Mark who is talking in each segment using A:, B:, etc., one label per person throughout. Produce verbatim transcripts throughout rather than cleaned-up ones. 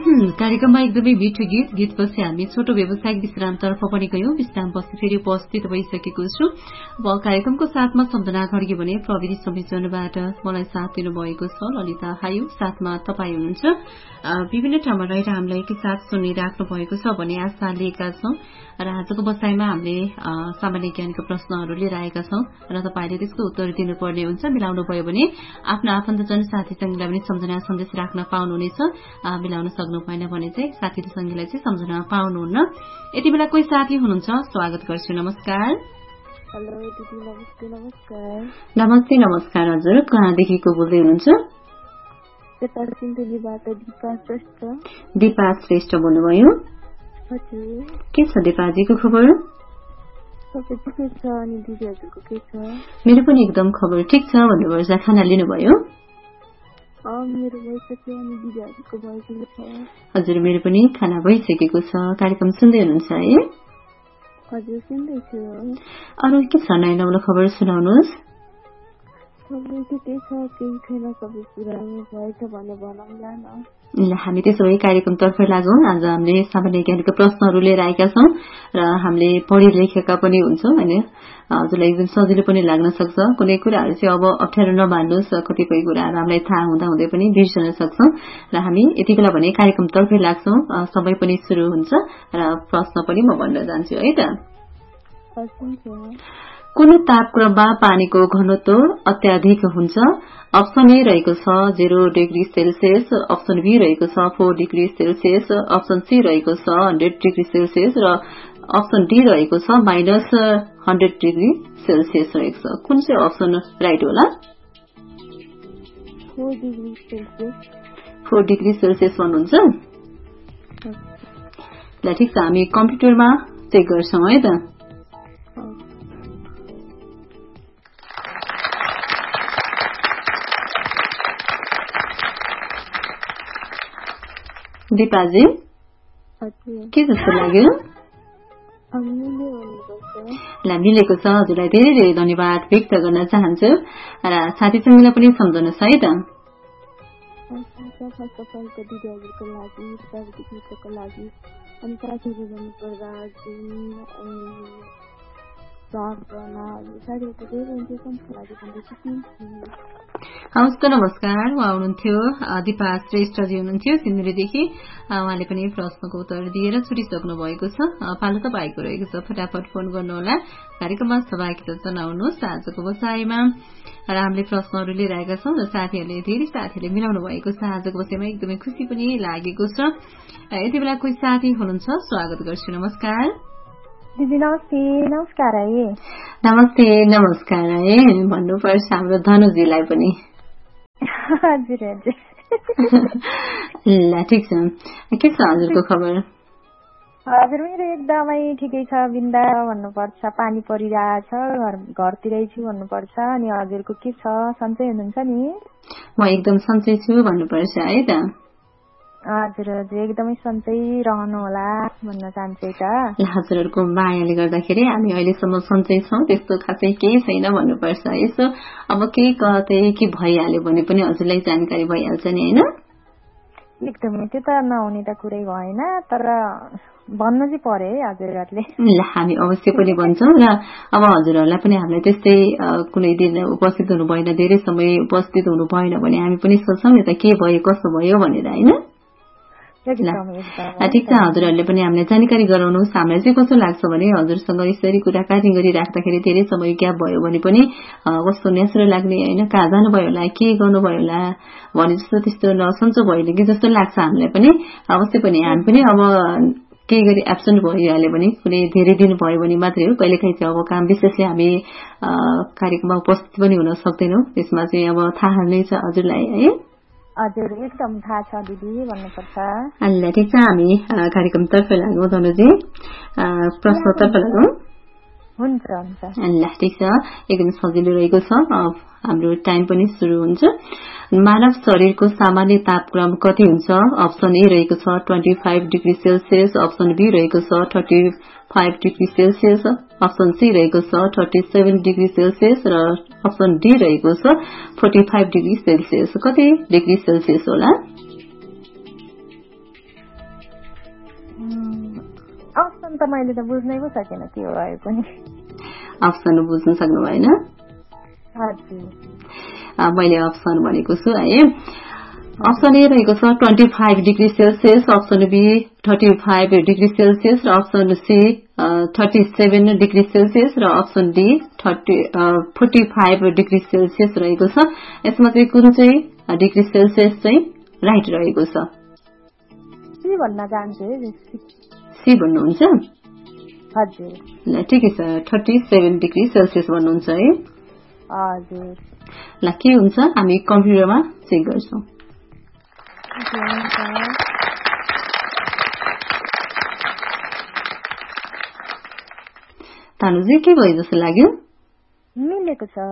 A: कार्यक्रममा एकदमै मिठो गीत गीतपछि हामी छोटो व्यावसायिक विश्रामतर्फ पनि गयौं। विश्रामपछि फेरि उपस्थित भइसकेको छु। अब कार्यक्रमको साथमा सम्झना खड्गे भने प्रविधि संयोजनबाट मलाई साथ दिनुभएको छ। ललिता हायु साथमा तपाईँ हुनुहुन्छ। विभिन्न ठाउँमा रहेर हामीलाई एकैसाथ सुनिराख्नु भएको छ भने आशा लिएका छौं र आजको बसाइमा हामीले सामान्य ज्ञानको प्रश्नहरू लिएर आएका छौं र तपाईँले त्यसको उत्तर दिनुपर्ने हुन्छ। मिलाउनु भयो भने आफ्नो आफन्तजन साथीसँगीलाई पनि सम्झना सन्देश राख्न पाउनुहुनेछ। मिलाउन सक्नु भएन भने चाहिँ साथीसँगीलाई चाहिँ सम्झना पाउनुहुन्न। यति बेला कोही साथी हुनुहुन्छ, स्वागत गर्छु। नमस्कार।
B: हेलो दिदी, नमस्ते। नमस्कार।
A: नमस्ते नमस्कार। हजुर कहाँदेखिको बोल्दै हुनुहुन्छ? दिपा श्रेष्ठ बोल्नुभयो। के छ दिपाजीको खबर? मेरो पनि एकदम खबर ठिक छ भन्नुपर्छ। खाना लिनुभयो? हजुर मेरो पनि खाना भइसकेको छ। कार्यक्रम सुन्दै हुनुहुन्छ है?
B: हजुर सुन्दैछु।
A: अरू के छ नयाँ नौलो खबर सुनाउनुहोस्। ल हामी त्यसो भए कार्यक्रमतर्फ लागौं। आज हामीले सामान्य ज्ञानको प्रश्नहरू लिएर आएका छौं र हामीले पढि लेखेका पनि हुन्छौं हैन। हजुरलाई एकदम सजिलो पनि लाग्न सक्छ। कुनै कुराहरू चाहिँ अब अप्ठ्यारो नमान्नुहोस्। कतिपय कुराहरू हामीलाई थाहा हुँदा हुँदै पनि बिर्सन सक्छौं र हामी यति बेला भने कार्यक्रमतर्फै लाग्छौं। समय पनि सुरु हुन्छ र प्रश्न पनि म भन्न जान्छु है त। कुन तापक्रममा पानीको घनत्व अत्याधिक हुन्छ? अप्सन ए रहेको छ zero degree Celsius, option be रहेको छ four degree Celsius, option C रहेको छ हन्ड्रेड डिग्री सेल्सियस र अप्सन डी रहेको छ माइनस हन्ड्रेड डिग्री सेल्सियस रहेको छ। कुन चाहिँ अप्सन राइट होला? फोर डिग्री सेल्सियस भन्नुहुन्छ? ल ठिक छ, हामी कम्प्युटरमा चेक गर्छौं है त। दिपाजी के जस्तो लाग्यो? ल मिलेको छ। हजुरलाई धेरै धेरै धन्यवाद व्यक्त गर्न चाहन्छु र साथीसँगीलाई पनि सम्झनुहोस् है त। हवस् त नमस्कार। उहाँ हुनुहुन्थ्यो दिपा श्रेष्ठजी हुनुहुन्थ्यो सिन्धुलीदेखि। उहाँले पनि प्रश्नको उत्तर दिएर छुटिसक्नु भएको छ। पालो तपाईँको रहेको छ, फटाफट फोन गर्नुहोला। कार्यक्रममा सहभागिता जनाउनुहोस्। आजको बसाइमा र हामीले प्रश्नहरू लिएर आएका छौं र साथीहरूले धेरै साथीहरूले मिलाउनु भएको छ। आजको बसाइमा एकदमै खुसी पनि लागेको छ। यति बेला कोही साथी हुनुहुन्छ, स्वागत गर्छु। नमस्कार
B: दिदी। नमस्ते। नमस्कार है।
A: नमस्ते नमस्कार है भन्नुपर्छ हाम्रो धनुजीलाई पनि।
B: हजुर हजुर।
A: ल ठिक छ। के छ हजुरको खबर?
B: हजुर मेरो एकदमै ठिकै छ, बिन्दा भन्नुपर्छ। पानी परिरहेछ, घर घरतिरै छु भन्नुपर्छ। अनि हजुरको के छ, सन्चै हुनुहुन्छ नि?
A: म एकदम सन्चै छु भन्नुपर्छ है त।
B: हजुर हजुर एकदमै सन्चै रहनु होला भन्न चाहन्छु त।
A: हजुरहरूको मायाले गर्दाखेरि हामी अहिलेसम्म सन्चै छौं, त्यस्तो खासै केही छैन भन्नुपर्छ। यसो अब केही कतै के भइहाल्यो भने पनि हजुरलाई जानकारी भइहाल्छ नि हैन?
B: एकदमै त्यो त नहुने त कुरै भएन, तर भन्न चाहिँ पर्यो है हजुरहरूले।
A: ल हामी अवश्य पनि भन्छौं र अब हजुरहरूलाई पनि हामीलाई त्यस्तै कुनै दिन उपस्थित हुनु भएन, धेरै समय उपस्थित हुनु भएन भने हामी पनि सोच्छौं नि त के भयो कसो भयो भनेर हैन? ठिक छ। हजुरहरूले पनि हामीलाई जानकारी गराउनुहोस्। हामीलाई चाहिँ कस्तो लाग्छ भने हजुरसँग यसरी कुराकानी गरिराख्दाखेरि धेरै समय ग्याप भयो भने पनि कस्तो नेचुरल लाग्ने हैन, कहाँ जानुभयो होला, के गर्नुभयो होला भने जस्तो त्यस्तो नसन्चो भयो कि जस्तो लाग्छ हामीलाई पनि। अवश्य पनि हामी पनि अब केही गरी एब्सेन्ट भइहाल्यो भने कुनै धेरै दिन भयो भने मात्रै हो। कहिलेकाहीँ चाहिँ अब काम विशेषले हामी कार्यक्रममा उपस्थित पनि हुन सक्दैनौँ। त्यसमा चाहिँ अब थाहा नै छ हजुरलाई है?
B: हजुर एकदम थाहा छ दिदी भन्नुपर्छ।
A: ल ठिक छ, हामी कार्यक्रमतर्फ लागौँ धनुजी, प्रश्नतर्फ लागौँ।
B: हुन्छ हुन्छ।
A: ल ठिक छ, एकदम सजिलो रहेको छ। हाम्रो टाइम पनि सुरु हुन्छ। मानव शरीरको सामान्य तापक्रम कति हुन्छ? अप्सन ए रहेको छ twenty five degree Celsius, option be रहेको छ thirty five degree Celsius, option C रहेको छ थर्टी सेभेन डिग्री सेल्सियस र अप्सन डी रहेको छ फोर्टी फाइभ डिग्री सेल्सियस। कति डिग्री सेल्सियस होला?
B: अप्सन त मैले त बुझ्नै पो सकेन के भयो पनि।
A: अप्सन बुझ्न सक्नु भएन?
B: हजुर
A: मैले अप्सन भनेको छु है। अप्सन ए रहेको छ twenty five degree Celsius, option be thirty five degree Celsius र option C thirty seven degree Celsius र option D thirty forty five degree Celsius रहेको छ। यसमा चाहिँ कुन चाहिँ डिग्री सेल्सियस चाहिँ राइट रहेको छ?
B: सी भन्न चाहन्छु।
A: सी भन्नुहुन्छ?
B: हजुर
A: ल ठिकै छ, थर्टी सेभेन डिग्री सेल्सियस भन्नुहुन्छ है।
B: हजुर
A: ल के हुन्छ हामी कम्प्युटरमा चेक गर्छौं। तानुजी के भयो जस्तो लाग्यो?
B: मिलेको छ।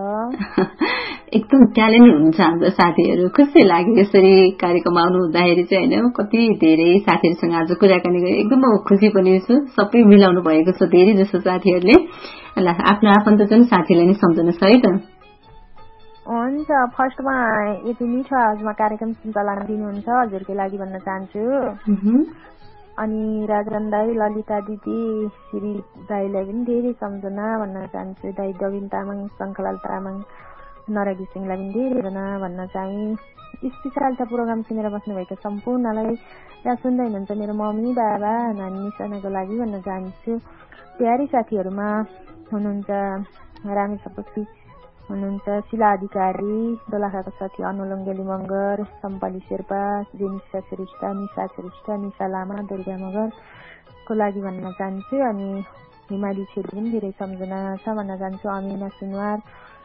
A: एकदम ट्यालेन्ट हुनुहुन्छ हाम्रो साथीहरू। खुसी लाग्यो यसरी कार्यक्रम आउनु हुँदाखेरि चाहिँ होइन। कति धेरै साथीहरूसँग आज कुराकानी गरेँ, एकदम खुसी पनि छु। सबै मिलाउनु भएको छ धेरै जस्तो साथीहरूले। ल आफ्नो आफन्तजन साथीलाई नै सम्झनुहोस् है त।
B: हुन्छ, फर्स्टमा यति मिठो आवाजमा कार्यक्रम सञ्चालन दिनुहुन्छ हजुरकै लागि भन्न चाहन्छु। अनि राजन दाई, ललिता दिदी, श्री दाईलाई पनि धेरै सम्झना भन्न चाहन्छु। दाई दविन तामाङ, शङ्खलाल तामाङ, नरगी सिंहलाई पनि धेरै सम्झना भन्न चाहे। स्पेशल छ प्रोग्राम सुनेर बस्नुभएको सम्पूर्णलाई, यहाँ सुन्दै हुनुहुन्छ मेरो मम्मी बाबा नानी निशानाको लागि भन्न चाहन्छु। प्यारी साथीहरूमा हुनुहुन्छ रामेश सपक्सी हुनुहुन्छ, शिला अधिकारी, दोलाखाको साथी अनुलङ्गेली मगर, सम्पाली शेर्पा, जेनिसा श्रेष्ठ, निशा श्रेष्ठ, निशा लामा, दुर्गा मगरको लागि भन्न चाहन्छु। अनि हिमाली छेत्री पनि धेरै सम्झना छ भन्न चाहन्छु। अमिना सुनवार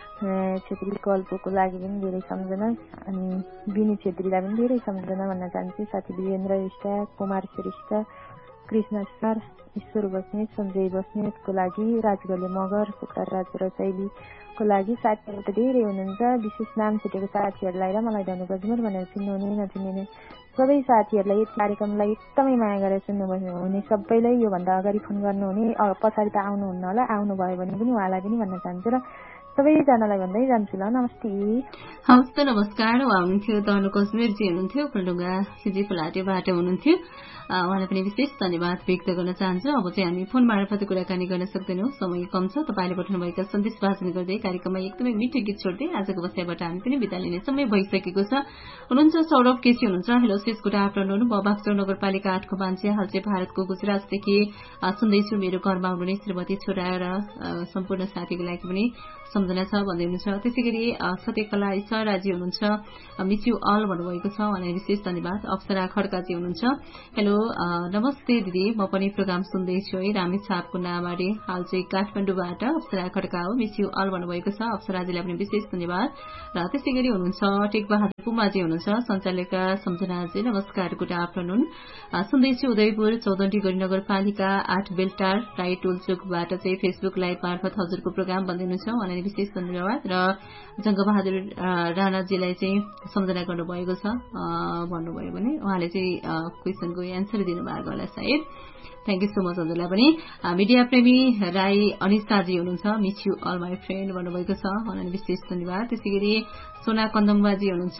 B: छेत्री कल्पोको लागि पनि धेरै सम्झना। अनि बिनी छेत्रीलाई पनि धेरै सम्झना भन्न चाहन्छु। साथी वीरेन्द्र श्रेष्ठ, कुमार श्रेष्ठ, कृष्ण सर, ईश्वर बस्नेत, सञ्जय बस्नेतको लागि, राजगले मगर, पुकार राज र शैलीको लागि। साथीहरू त धेरै हुनुहुन्छ, विशेष नाम छुटेको साथीहरूलाई र मलाई धनुगजमर भनेर चिन्नुहुने नचिन्ने सबै साथीहरूलाई यस कार्यक्रमलाई एकदमै माया गरेर सुन्नु हुने सबैलाई योभन्दा अगाडि फोन गर्नुहुने, पछाडि त आउनुहुन्न होला, आउनुभयो भने पनि उहाँलाई पनि भन्न चाहन्छु र सबैजनालाई भन्दै जान्छु। ल नमस्ते।
A: हवस् त नमस्कार। उहाँ हुनुहुन्थ्यो धनु कश्मीरजी हुनुहुन्थ्यो, फुलडुङ्गा सिजी फुलाटेबाट हुनुहुन्थ्यो। उहाँलाई पनि विशेष धन्यवाद व्यक्त गर्न चाहन्छु। अब चाहिँ हामी फोन मार्फत कुराकानी गर्न सक्दैनौँ, समय कम छ। तपाईँले पठाउनुभएका सन्देश वाचन गर्दै कार्यक्रममा एकदमै मिठो गीत छोड्दै आजको बसाइबाट हामी पनि बिदा लिने समय भइसकेको छ। हुनुहुन्छ सौरभ केसी हुनुहुन्छ, हेलो सिस गुड आफ्टरनुन। म बाक्सो नगरपालिका आठको मान्छे, हाल चाहिँ भारतको गुजरातदेखि सुन्दैछु। मेरो घरमा हुनुहुने श्रीमती छोरा र सम्पूर्ण साथीको लागि पनि सम्झना छ भन्दै हुनुहुन्छ। त्यसै गरी सत्यकला ईश्वराजी हुनुहुन्छ, मिस यु अल भन्नुभएको छ, उहाँलाई विशेष धन्यवाद। अप्सरा खड्काजी हुनुहुन्छ, हेलो नमस्ते दिदी, म पनि प्रोग्राम सुन्दैछु है, रामेछापको नामाडी, हाल चाहिँ काठमाडौँबाट अप्सरा खड्का हो, मिस यु अल भन्नुभएको छ। अप्सराजीलाई पनि विशेष धन्यवाद। र त्यसै गरी हुनुहुन्छ टेकबहादुर पुमाजी हुनुहुन्छ, सञ्चालका सम्झनाजी नमस्कार गुड आफ्टरनुन। सुन्दैछु उदयपुर चौधन्डी गरी नगरपालिका आठ बेलटार राई टोलचोकबाट चाहिँ फेसबुक लाइभ मार्फत हजुरको प्रोग्राम भन्दै हुनुहुन्छ, उहाँलाई विशेष धन्यवाद। र जङ्गबहादुर राणाजीलाई चाहिँ सम्झना गर्नुभएको छ भन्नुभयो भने उहाँले चाहिँ क्वेसनको एन्सर दिनुभएको होला सायद। थ्याङ्क यू सो मच हजुरलाई पनि। मिडिया प्रेमी राई अनिताजी हुनुहुन्छ, miss you all my friend भन्नुभएको छ, उहाँलाई विशेष धन्यवाद। त्यसै गरी सोना कन्दङबाजी हुनुहुन्छ,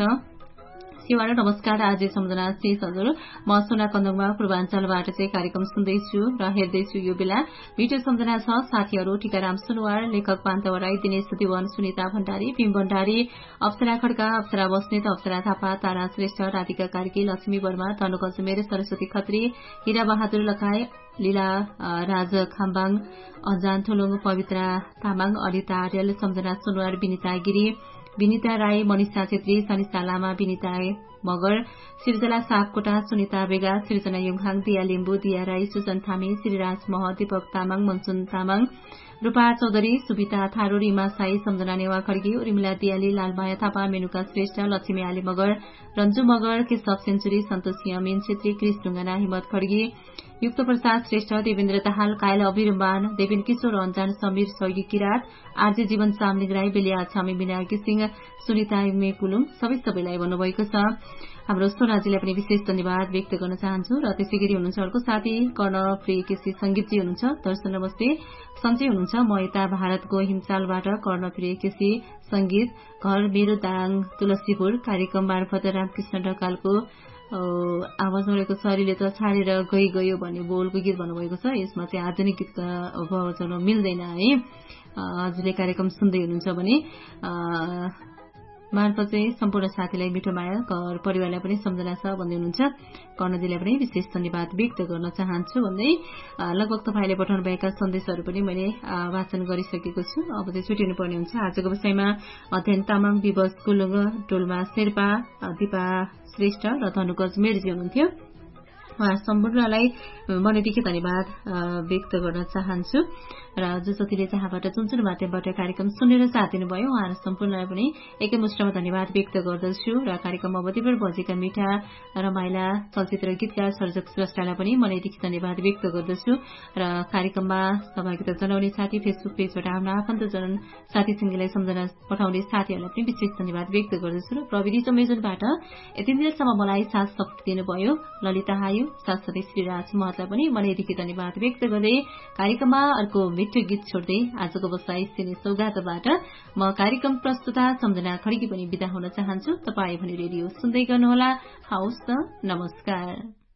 A: सेवार नमस्कार आज सम्झना शेष हजुर, म सोना कन्दङमा पूर्वाञ्चलबाट चाहिँ कार्यक्रम सुन्दैछु र हेर्दैछु। यो बेला मिठो सम्झना छ साथीहरू टीकाराम सुनवार, लेखक पान्तव राई, दिनेश दिवन, सुनिता भण्डारी, भीम भण्डारी, अप्सरा खड्का, अप्सरा बस्नेत, अप्सरा थापा, तारा श्रेष्ठ, राधिका कार्की, लक्ष्मी वर्मा, तनु कचमेर, सरस्वती खत्री, हिरा बहादुर लखाई, लीला राज खाम्बाङ, अजान थोलुङ, पवित्रा तामाङ, अनिता आर्यल, सम्झना सुनवार, विनिता गिरी, विनिता राई, मनिषा छेत्री, सनिषा लामा, विनिता मगर, सिर्जना सापकोटा, सुनिता बेगा, सृजना युङहाङ, दिया लिम्बू, दिया राई, सुजन थामी, श्रीराज मह, दीपक तामाङ, मनसुन तामाङ, रूपा चौधरी, सुबिता थारू, रिमा साई, सम्झना नेवा खड्गी, उर्मिला दियाली, लालमाया थापा, मेनुका श्रेष्ठ, लक्ष्मी आली मगर, रञ्जु मगर, केशव सेन्चुरी, सन्तोष सिंह मीन छेत्री, क्रिस ढुङ्गाना, हिम्मत खड्गी, युक्त प्रसाद श्रेष्ठ, देवेन्द्र दाहाल, कायल अभिरम्बान, देवेन किशोर अन्जान, समीर सौगी किरात, आरजे जीवन चामलिङ राई, बेलिया छामी बिना किसिङ, सुनिता मे कुलुङ, सबै सबैलाई भन्नुभएको छ। हाम्रो सोनाजीलाई पनि विशेष धन्यवाद व्यक्त गर्न चाहन्छु। र त्यसै गरी हुनुहुन्छ अर्को साथी कर्णप्रिय केसी संगीतजी हुनुहुन्छ, दर्शन नमस्ते, सन्चै हुनुहुन्छ, म यता भारतको हिमचालबाट कर्णप्रिय केसी संगीत, घर मेरो दाङ तुलसीपुर, कार्यक्रम मार्फत रामकृष्ण ढकालको आवाज रहेको छ अरूले त छाडेर गई गयो भन्ने बोलको गीत भन्नुभएको छ। यसमा चाहिँ आधुनिक गीतका भजन मिल्दैन है। हजुरले कार्यक्रम सुन्दै हुनुहुन्छ भने मार्फत चाहिँ सम्पूर्ण साथीलाई मिठो माया घर परिवारलाई पनि सम्झना छ भन्दै हुनुहुन्छ। कर्णजीलाई पनि विशेष धन्यवाद व्यक्त गर्न चाहन्छु भन्दै लगभग तपाईँले पठाउनु भएका सन्देशहरू पनि मैले वाचन गरिसकेको छु। अब चाहिँ छुट्टिनु पर्ने हुन्छ। आजको विषयमा अध्ययन तामाङ, विवश गुलुङ, डोल्मा शेर्पा, दिपा श्रेष्ठ र धनुकज मेरजी हुनुहुन्थ्यो। उहाँ सम्पूर्णलाई मनैदेखि धन्यवाद व्यक्त गर्न चाहन्छु र जो जतिले जहाँबाट जुन जुन माध्यमबाट कार्यक्रम सुनेर साथ दिनुभयो उहाँहरू सम्पूर्णलाई पनि एकै मुष्टमा धन्यवाद व्यक्त गर्दछु र कार्यक्रम अवधिभर बजेका मिठा रमाइला चलचित्र गीतकार सर्जक स्रष्टालाई पनि मनैदेखि धन्यवाद व्यक्त गर्दछु र कार्यक्रममा सहभागिता जनाउने साथी फेसबुक पेजबाट आफ्नो आफन्तजन साथीसँगीलाई सम्झना पठाउने साथीहरूलाई पनि विशेष धन्यवाद व्यक्त गर्दछु र प्रविधि संयोजनबाट यति दिनसम्म मलाई साथ शक्ति दिनुभयो ललिता हायु साथसाथै श्रीराज महतलाई पनि मनैदेखि धन्यवाद व्यक्त गर्दै कार्यक्रममा अर्को मिठो गीत छोड्दै आजको बसाई सिने सौगातबाट म कार्यक्रम प्रस्तुता सम्झना खड्की पनि बिदा हुन चाहन्छु। तपाईँ भने रेडियो सुन्दै गर्नुहोला। हवस् त, नमस्कार।